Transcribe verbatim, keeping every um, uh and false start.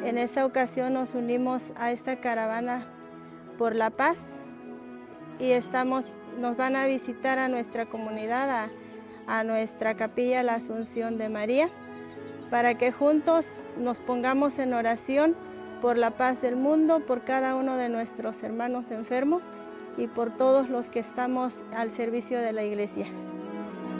En esta ocasión nos unimos a esta caravana por la paz y estamos, nos van a visitar a nuestra comunidad, a, a nuestra capilla La Asunción de María, para que juntos nos pongamos en oración por la paz del mundo, por cada uno de nuestros hermanos enfermos y por todos los que estamos al servicio de la Iglesia.